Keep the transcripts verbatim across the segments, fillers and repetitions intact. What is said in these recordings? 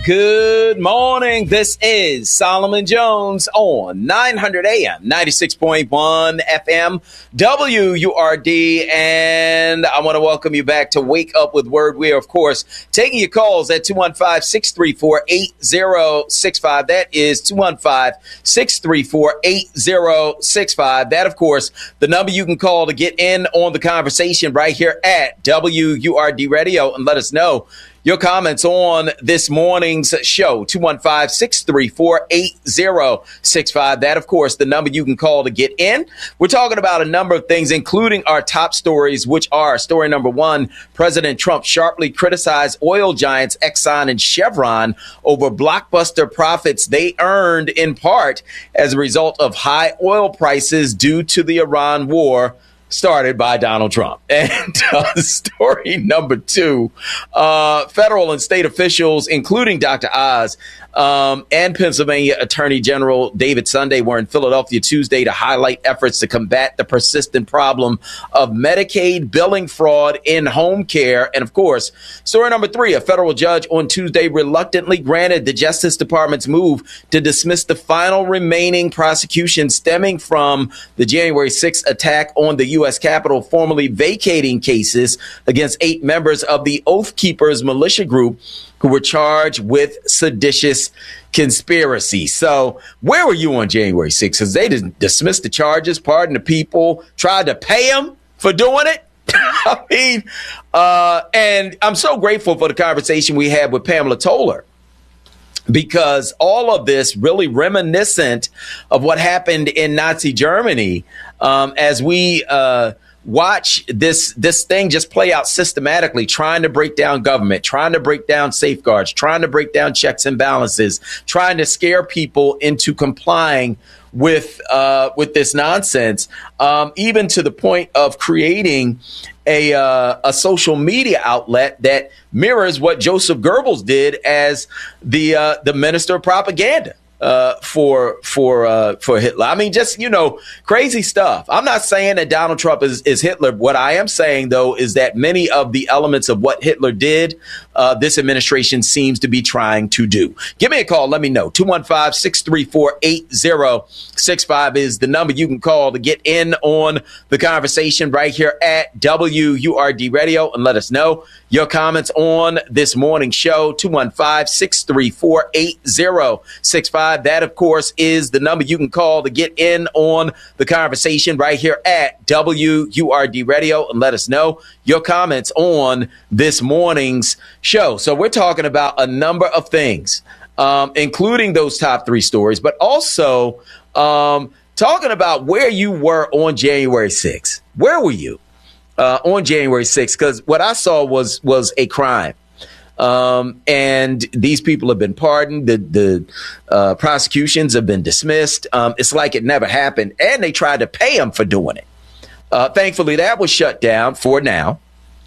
Good morning. This is Solomon Jones on nine hundred A M, ninety-six point one F M, W U R D. And I want to welcome you back to Wake Up with Word. We are, of course, taking your calls at two one five, six three four, eight zero six five. That is two one five, six three four, eight zero six five. That, of course, the number you can call to get in on the conversation right here at W U R D Radio and let us know your comments on this morning's show, two one five, six three four, eight zero six five. That, of course, the number you can call to get in. We're talking about a number of things, including our top stories, which are story number one, President Trump sharply criticized oil giants Exxon and Chevron over blockbuster profits they earned in part as a result of high oil prices due to the Iran war started by Donald Trump. And uh, story number two, uh, federal and state officials, including Doctor Oz um, and Pennsylvania Attorney General David Sunday, were in Philadelphia Tuesday to highlight efforts to combat the persistent problem of Medicaid billing fraud in home care. And of course, story number three, a federal judge on Tuesday reluctantly granted the Justice Department's move to dismiss the final remaining prosecution stemming from the January sixth attack on the U S Capitol, formally vacating cases against eight members of the Oath Keepers militia group who were charged with seditious conspiracy. So where were you on January sixth? Because they didn't dismiss the charges, pardon the people, tried to pay them for doing it. I mean, uh, and I'm so grateful for the conversation we had with Pamela Toller, because all of this really reminiscent of what happened in Nazi Germany, um, as we uh, watch this this thing just play out systematically, trying to break down government, trying to break down safeguards, trying to break down checks and balances, trying to scare people into complying with uh, with this nonsense, um, even to the point of creating a uh, a social media outlet that mirrors what Joseph Goebbels did as the uh, the minister of propaganda uh, for for uh, for Hitler. I mean, just, you know, crazy stuff. I'm not saying that Donald Trump is, is Hitler. What I am saying, though, is that many of the elements of what Hitler did, uh, this administration seems to be trying to do. Give me a call. Let me know. two one five, six three four, eight zero six five is the number you can call to get in on the conversation right here at W U R D Radio and let us know your comments on this morning's show. two one five, six three four, eight zero six five. That, of course, is the number you can call to get in on the conversation right here at W U R D Radio and let us know your comments on this morning's show. So we're talking about a number of things, um, including those top three stories, but also um, talking about where you were on January sixth. Where were you uh, on January sixth? Because what I saw was was a crime. Um, and these people have been pardoned. The, the uh, prosecutions have been dismissed. Um, it's like it never happened. And they tried to pay them for doing it. Uh, thankfully, that was shut down for now.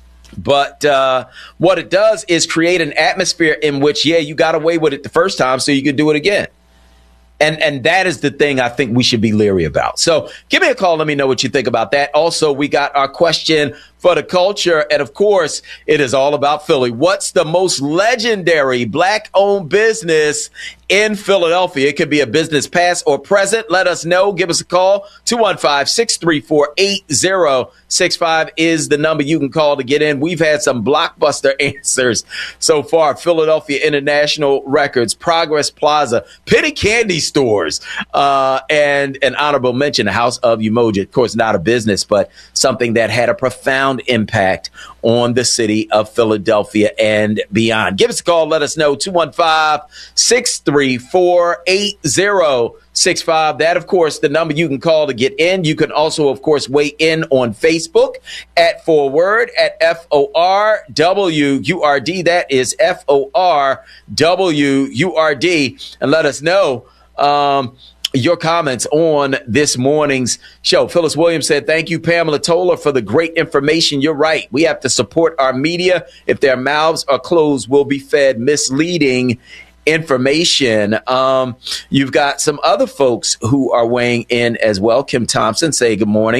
But uh, what it does is create an atmosphere in which, yeah, you got away with it the first time, so you could do it again. And and that is the thing I think we should be leery about. So give me a call. Let me know what you think about that. Also, we got our question for the culture. And of course, it is all about Philly. What's the most legendary black-owned business in Philadelphia? It could be a business past or present. Let us know. Give us a call. two one five, six three four, eight zero six five is the number you can call to get in. We've had some blockbuster answers so far. Philadelphia International Records, Progress Plaza, Penny Candy Stores, uh, and an honorable mention, the House of Umoja. Of course, not a business, but something that had a profound impact on the city of Philadelphia and beyond. Give us a call. Let us know. two one five, six three four, eight zero six five. That, of course, the number you can call to get in. You can also, of course, weigh in on Facebook at Forward at F O R W U R D. That is F O R W U R D. And let us know um, your comments on this morning's show. Phyllis Williams said, thank you, Pamela Toller, for the great information. You're right. We have to support our media. If their mouths are closed, we'll be fed misleading information. Um, you've got some other folks who are weighing in as well. Kim Thompson, say good morning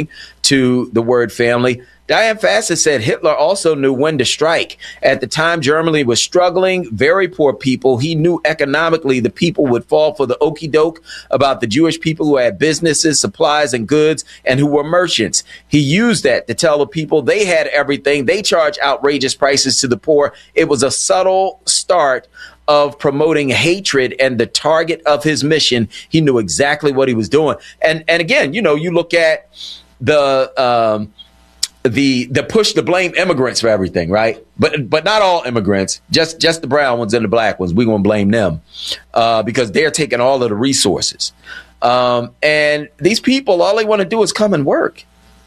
to the word family. Diane Fasta said Hitler also knew when to strike. At the time, Germany was struggling, very poor people. He knew economically the people would fall for the okie doke about the Jewish people who had businesses, supplies, and goods, and who were merchants. He used that to tell the people they had everything. They charged outrageous prices to the poor. It was a subtle start of promoting hatred and the target of his mission. He knew exactly what he was doing. And and again, you know, you look at the um, the the push to blame immigrants for everything, right? But but not all immigrants, just just the brown ones and the black ones. We're gonna blame them uh, because they're taking all of the resources. Um, and these people, all they want to do is come and work.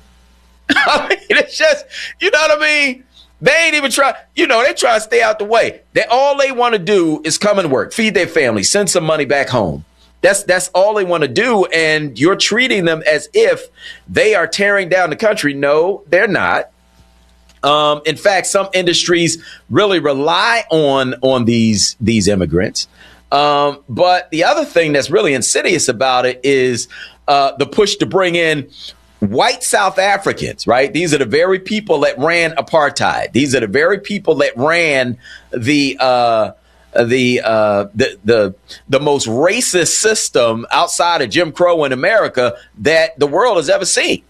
I mean, it's just, you know what I mean? They ain't even try, you know, they try to stay out the way. They all they want to do is come and work, feed their family, send some money back home. That's that's all they want to do. And you're treating them as if they are tearing down the country. No, they're not. Um, in fact, some industries really rely on on these these immigrants. Um, but the other thing that's really insidious about it is uh, the push to bring in white South Africans, right? These are the very people that ran apartheid. These are the very people that ran the uh, the, uh, the the the most racist system outside of Jim Crow in America that the world has ever seen.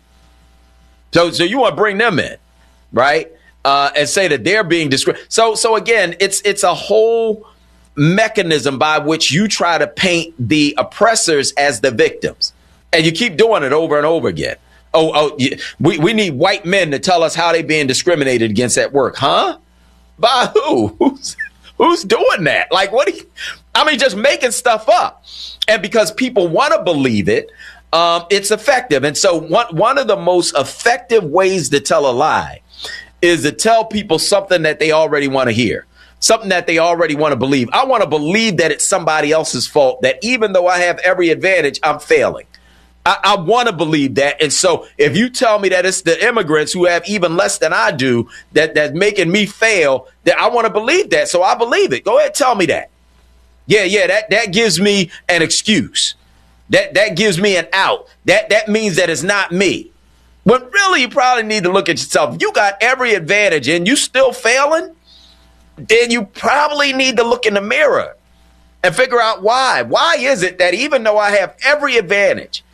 So, so you want to bring them in, right? Uh, and say that they're being discriminated. So, so again, it's it's a whole mechanism by which you try to paint the oppressors as the victims, and you keep doing it over and over again. Oh, oh, we, we need white men to tell us how they're being discriminated against at work. Huh? By who? Who's, who's doing that? Like, what do you, I mean, just making stuff up. And because people want to believe it, um, it's effective. And so one, one of the most effective ways to tell a lie is to tell people something that they already want to hear, something that they already want to believe. I want to believe that it's somebody else's fault, that even though I have every advantage, I'm failing. I, I want to believe that. And so if you tell me that it's the immigrants who have even less than I do that that's making me fail, that I want to believe that. So I believe it. Go ahead. Tell me that. Yeah, yeah, that, that gives me an excuse. That that gives me an out. That that means that it's not me. But really, you probably need to look at yourself. If you got every advantage and you still failing, then you probably need to look in the mirror and figure out why. Why is it that even though I have every advantage,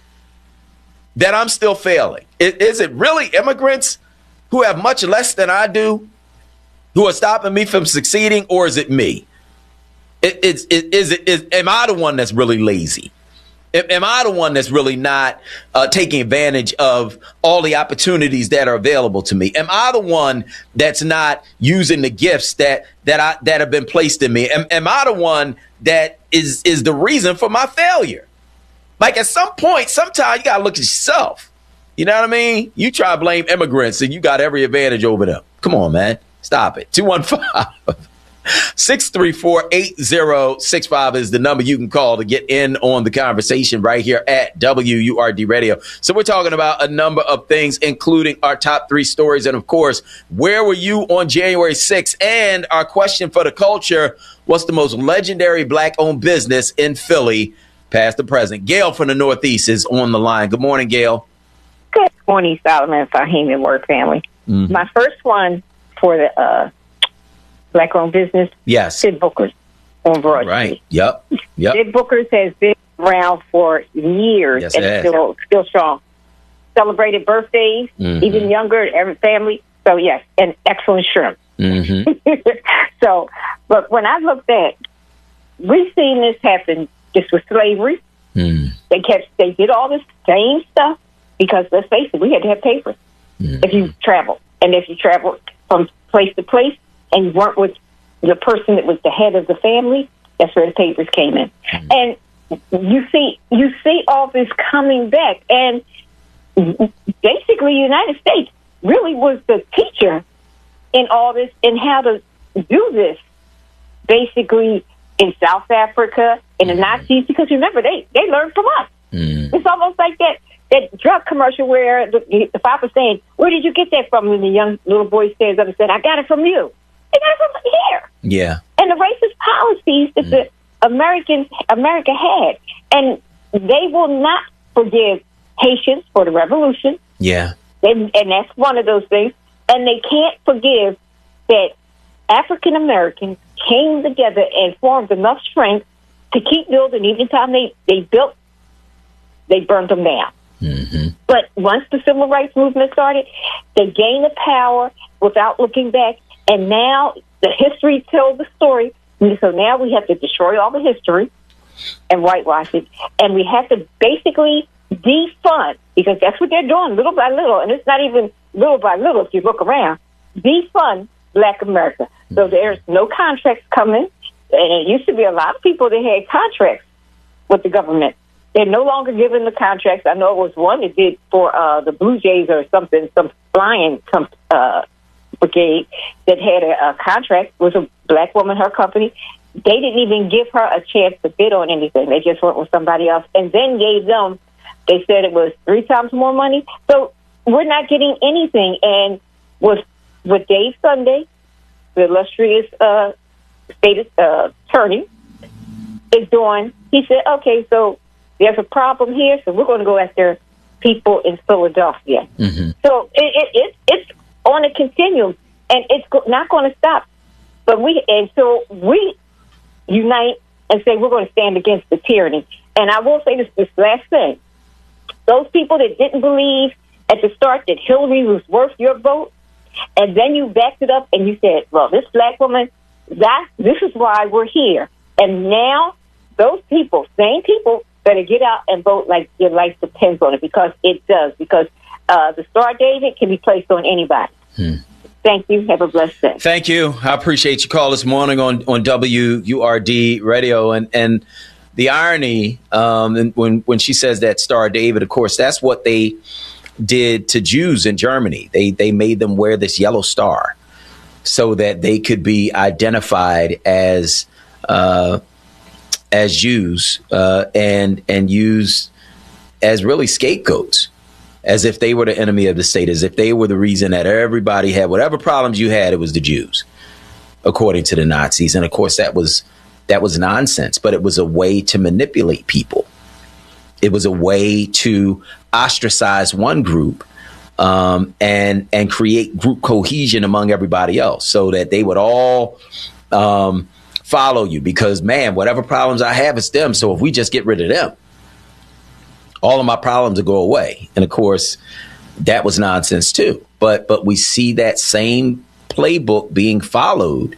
that I'm still failing? Is, is it really immigrants who have much less than I do who are stopping me from succeeding, or is it me? It, it's, it, is it, is, am I the one that's really lazy? Am I the one that's really not uh, taking advantage of all the opportunities that are available to me? Am I the one that's not using the gifts that that I that have been placed in me? Am, am I the one that is is the reason for my failure? Like, at some point, sometimes you got to look at yourself. You know what I mean? You try to blame immigrants and you got every advantage over them. Come on, man. Stop it. two one five, six three four, eight zero six five is the number you can call to get in on the conversation right here at W U R D Radio. So we're talking about a number of things, including our top three stories. And, of course, where were you on January sixth? And our question for the culture, what's the most legendary black-owned business in Philly, past the present? Gail from the Northeast is on the line. Good morning, Gail. Good morning, Solomon and Fahim and Word family. Mm-hmm. My first one for the uh, black-owned business, yes, Sid Booker's on Broad Street. Right. Yep. Yep. Sid Booker's has been around for years, yes, and still still strong. Celebrated birthdays, mm-hmm. even younger, every family. So yes, and excellent shrimp. Mm-hmm. So, but when I looked at, we've seen this happen. This was slavery. Mm. They kept, they did all this same stuff because, let's face it, we had to have papers mm. if you traveled. And if you traveled from place to place and you weren't with the person that was the head of the family, that's where the papers came in. Mm. And you see, you see all this coming back. And basically, the United States really was the teacher in all this and how to do this. Basically, in South Africa, in the Nazis, because remember, they, they learned from us. Mm. It's almost like that, that drug commercial where the, the father's saying, where did you get that from? And the young little boy stands up and said, I got it from you. They got it from here. Yeah. And the racist policies that mm. the Americans, America had. And they will not forgive Haitians for the revolution. Yeah. and, and that's one of those things. And they can't forgive that African Americans came together and formed enough strength to keep building. Even time they, they built, they burned them down. Mm-hmm. But once the civil rights movement started, they gained the power without looking back. And now the history tells the story. And so now we have to destroy all the history and whitewash it. And we have to basically defund, because that's what they're doing little by little. And it's not even little by little if you look around. Defund Black America. So there's no contracts coming. And it used to be a lot of people that had contracts with the government. They're no longer given the contracts. I know it was one that did for uh, the Blue Jays or something, some flying com- uh, brigade that had a, a contract with a black woman, her company. They didn't even give her a chance to bid on anything. They just went with somebody else and then gave them, they said it was three times more money. So we're not getting anything. And with, with Dave Sunday, the illustrious uh, state uh, attorney, is doing, he said, okay, so there's a problem here, so we're going to go after people in Philadelphia. Mm-hmm. So it, it, it, it's on a continuum, and it's go- not going to stop. But we, and so we unite and say we're going to stand against the tyranny. And I will say this, this last thing. Those people that didn't believe at the start that Hillary was worth your vote, and then you backed it up and you said, well, this black woman, that this is why we're here. And now those people, same people, better get out and vote like your life depends on it, because it does. Because uh, the Star of David can be placed on anybody. Hmm. Thank you. Have a blessed day. Thank you. I appreciate your call this morning on, on W U R D radio. And, and the irony, um, and when, when she says that Star of David, of course, that's what they did to Jews in Germany. They, they made them wear this yellow star so that they could be identified as uh as Jews uh, and and used as really scapegoats, as if they were the enemy of the state, as if they were the reason that everybody had whatever problems you had, it was the Jews, according to the Nazis. And of course, that was that was nonsense, but it was a way to manipulate people. It was a way to ostracize one group um, and and create group cohesion among everybody else, so that they would all um, follow you, because, man, whatever problems I have, it's them. So if we just get rid of them, all of my problems will go away. And of course, that was nonsense too. But but we see that same playbook being followed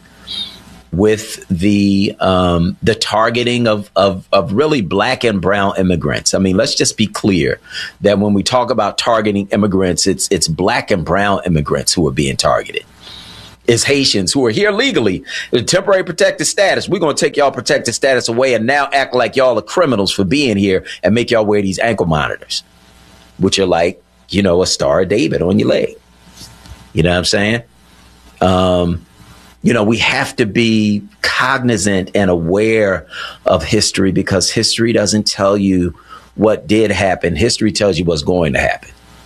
with the um, the targeting of, of of really black and brown immigrants. I mean, let's just be clear that when we talk about targeting immigrants, it's it's black and brown immigrants who are being targeted. It's Haitians who are here legally, the temporary protected status. We're going to take y'all protected status away and now act like y'all are criminals for being here and make y'all wear these ankle monitors, which are like, you know, a Star of David on your leg. You know what I'm saying? Um, you know, we have to be cognizant and aware of history, because history doesn't tell you what did happen. History tells you what's going to happen.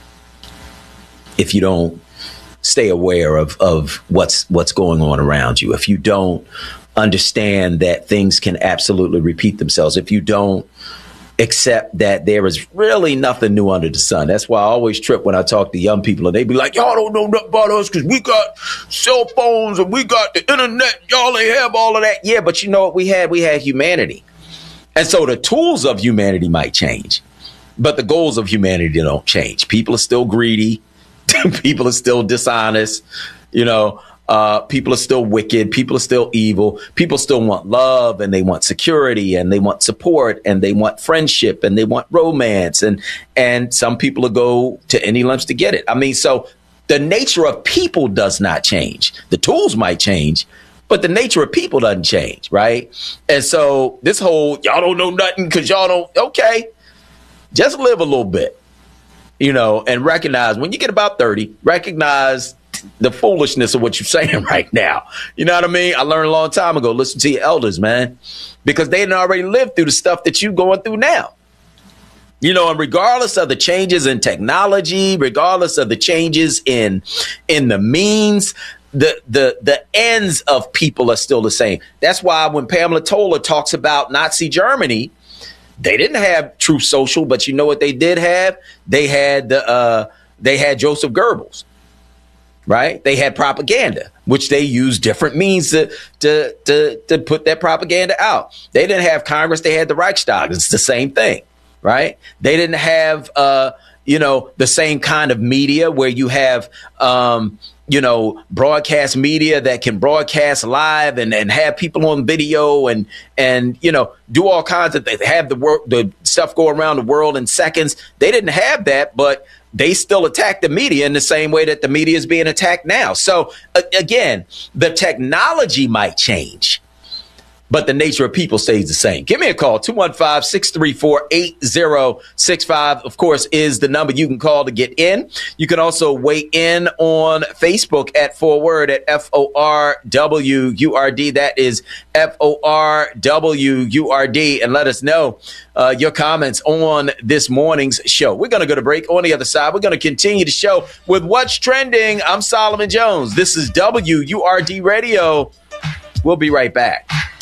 If you don't stay aware of, of what's what's going on around you, if you don't understand that things can absolutely repeat themselves, if you don't accept that there is really nothing new under the sun. That's why I always trip when I talk to young people and they be like, y'all don't know nothing about us because we got cell phones and we got the internet. Y'all ain't have all of that. Yeah, but you know what we had? We had humanity. And so the tools of humanity might change, but the goals of humanity don't change. People are still greedy. People are still dishonest, you know, uh, people are still wicked. People are still evil. People still want love, and they want security, and they want support, and they want friendship, and they want romance. And and some people will go to any lengths to get it. I mean, so the nature of people does not change. The tools might change, but the nature of people doesn't change. Right. And so this whole y'all don't know nothing because y'all don't. OK, just live a little bit. You know, and recognize when you get about thirty, recognize the foolishness of what you're saying right now. You know what I mean? I learned a long time ago, listen to your elders, man, because they didn't already lived through the stuff that you're going through now. You know, and regardless of the changes in technology, regardless of the changes in in the means, the the the ends of people are still the same. That's why when Pamela Toller talks about Nazi Germany, they didn't have Truth Social, but you know what they did have? They had the uh, they had Joseph Goebbels, right? They had propaganda, which they used different means to, to, to, to put that propaganda out. They didn't have Congress. They had the Reichstag. It's the same thing, right? They didn't have, uh, you know, the same kind of media where you have, um, you know, broadcast media that can broadcast live and, and have people on video and, and, you know, do all kinds of things, have the work, the stuff go around the world in seconds. They didn't have that, but they still attack the media in the same way that the media is being attacked now. So uh, again, the technology might change, but the nature of people stays the same. Give me a call. two one five, six three four, eight zero six five, of course, is the number you can call to get in. You can also weigh in on Facebook at Forward at F O R W U R D. That is F O R W U R D. And let us know uh, your comments on this morning's show. We're going to go to break. On the other side, we're going to continue the show with What's Trending. I'm Solomon Jones. This is W U R D Radio. We'll be right back.